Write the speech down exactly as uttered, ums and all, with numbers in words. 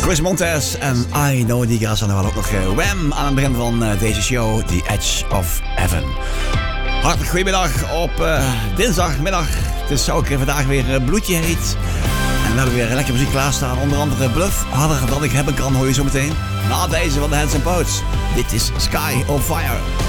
Chris Montez en I Know Niggas. En dan wel ook nog uh, Wham aan het begin van uh, deze show, The Edge of Heaven. Hartelijk goedemiddag op uh, dinsdagmiddag. Het is ook vandaag weer uh, bloedje heet. En we hebben weer lekker muziek klaarstaan. Onder andere Bluff, harder dan ik hebben kan, hoor je zo meteen. Na deze van de Hands and Poets. Dit is Sky on Fire.